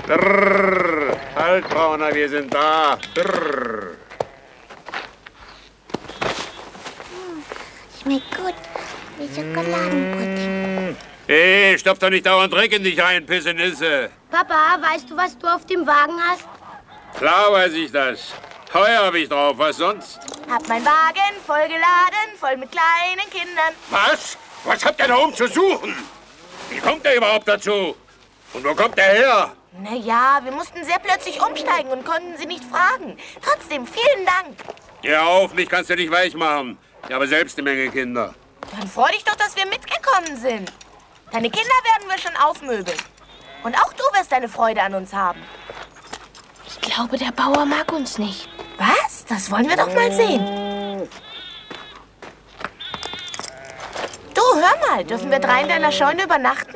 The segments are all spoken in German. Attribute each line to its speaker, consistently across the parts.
Speaker 1: Brrr. Halt, Brauner, wir sind da. Brrr.
Speaker 2: Schmeckt gut, wie Schokoladenpudding.
Speaker 1: Hey, stopf doch nicht dauernd Dreck in dich rein, Pissenisse.
Speaker 2: Papa, weißt du, was du auf dem Wagen hast?
Speaker 1: Klar weiß ich das. Heuer hab ich drauf, was sonst?
Speaker 3: Hab mein Wagen voll geladen, voll mit kleinen Kindern.
Speaker 1: Was? Was habt ihr da oben zu suchen? Wie kommt der überhaupt dazu? Und wo kommt der her?
Speaker 3: Naja, wir mussten sehr plötzlich umsteigen und konnten sie nicht fragen. Trotzdem, vielen Dank.
Speaker 1: Geh auf, mich kannst du nicht weich machen. Ich habe selbst eine Menge Kinder.
Speaker 3: Dann freu dich doch, dass wir mitgekommen sind. Deine Kinder werden wir schon aufmöbeln. Und auch du wirst deine Freude an uns haben.
Speaker 4: Ich glaube, der Bauer mag uns nicht.
Speaker 3: Was? Das wollen wir doch mal sehen. Du, hör mal, dürfen wir 3 in deiner Scheune übernachten?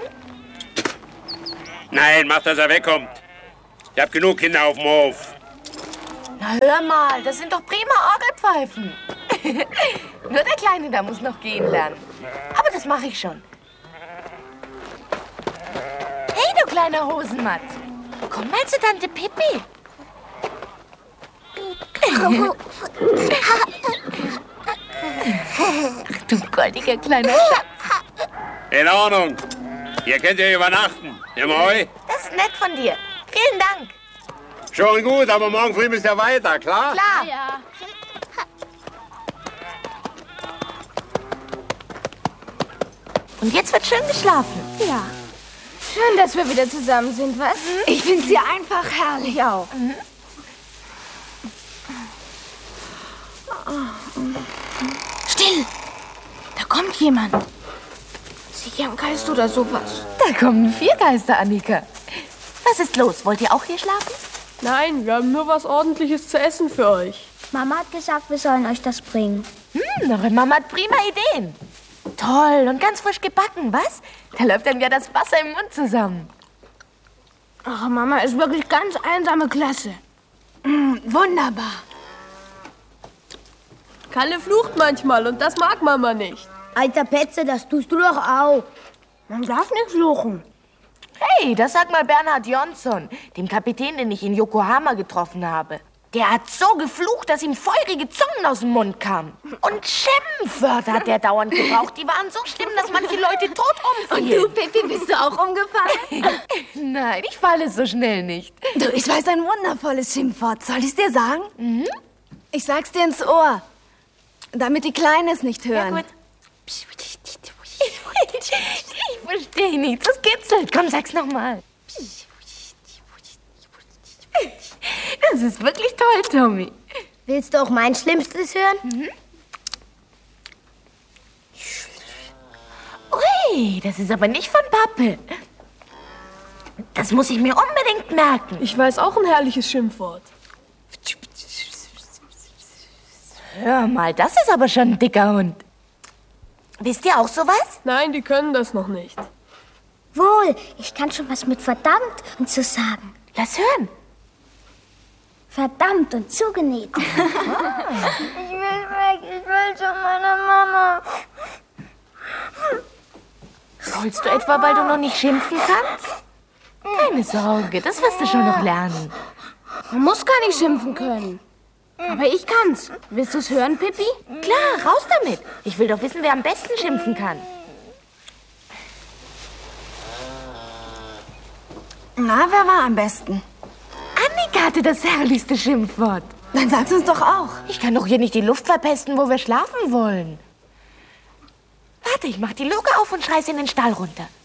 Speaker 1: Nein, mach, dass er wegkommt. Ich hab genug Kinder auf dem Hof.
Speaker 3: Na, hör mal, das sind doch prima Orgelpfeifen. Nur der Kleine da muss noch gehen lernen. Aber das mache ich schon. Hey, du kleiner Hosenmatz. Komm mal zu Tante Pippi. Ach, du goldiger kleiner Schatz.
Speaker 1: In Ordnung. Hier könnt ihr übernachten. Im Heu?
Speaker 3: Das ist nett von dir. Vielen Dank.
Speaker 1: Schon gut, aber morgen früh müsst ihr weiter, klar?
Speaker 3: Klar.
Speaker 4: Ja.
Speaker 3: Und jetzt wird schön geschlafen.
Speaker 4: Ja. Schön, dass wir wieder zusammen sind, was? Ich finde sie einfach herrlich auch. Still! Da kommt jemand. Sicher ein Geist oder sowas.
Speaker 3: Da kommen 4 Geister, Annika. Was ist los? Wollt ihr auch hier schlafen?
Speaker 5: Nein, wir haben nur was Ordentliches zu essen für euch.
Speaker 2: Mama hat gesagt, wir sollen euch das bringen.
Speaker 3: Eure Mama hat prima Ideen. Toll und ganz frisch gebacken, was? Da läuft dann ja das Wasser im Mund zusammen.
Speaker 4: Ach, Mama ist wirklich ganz einsame Klasse. Wunderbar.
Speaker 5: Kalle flucht manchmal und das mag Mama nicht.
Speaker 2: Alter Petze, das tust du doch auch.
Speaker 4: Man darf nicht fluchen.
Speaker 3: Hey, das sagt mal Bernhard Jonsson, dem Kapitän, den ich in Yokohama getroffen habe. Der hat so geflucht, dass ihm feurige Zungen aus dem Mund kamen. Und Schimpfwörter hat er dauernd gebraucht. Die waren so schlimm, dass manche Leute tot umfielen.
Speaker 4: Und du, Pippi, bist du auch umgefallen?
Speaker 3: Nein, ich falle so schnell nicht.
Speaker 4: Du, ich weiß ein wundervolles Schimpfwort. Soll ich's dir sagen? Ich sag's dir ins Ohr, damit die Kleinen es nicht hören.
Speaker 3: Ja, gut. Ich verstehe nichts. Das kitzelt. Komm, sag's nochmal. Das ist wirklich toll, Tommy.
Speaker 2: Willst du auch mein Schlimmstes hören?
Speaker 3: Ui, das ist aber nicht von Pappe. Das muss ich mir unbedingt merken.
Speaker 5: Ich weiß auch ein herrliches Schimpfwort.
Speaker 3: Hör mal, das ist aber schon ein dicker Hund. Wisst ihr auch sowas?
Speaker 5: Nein, die können das noch nicht.
Speaker 2: Wohl, ich kann schon was mit verdammt und zu sagen.
Speaker 3: Lass hören.
Speaker 2: Verdammt und zugenäht. Ich will weg, ich will zu meiner Mama.
Speaker 3: Rollst du etwa, weil du noch nicht schimpfen kannst? Keine Sorge, das wirst du schon noch lernen.
Speaker 4: Man muss gar nicht schimpfen können. Aber ich kann's. Willst du's hören, Pippi?
Speaker 3: Klar, raus damit. Ich will doch wissen, wer am besten schimpfen kann.
Speaker 4: Na, wer war am besten?
Speaker 3: Annika hatte das herrlichste Schimpfwort.
Speaker 4: Dann sag's uns doch auch.
Speaker 3: Ich kann doch hier nicht die Luft verpesten, wo wir schlafen wollen. Warte, ich mach die Luke auf und schreiß in den Stall runter.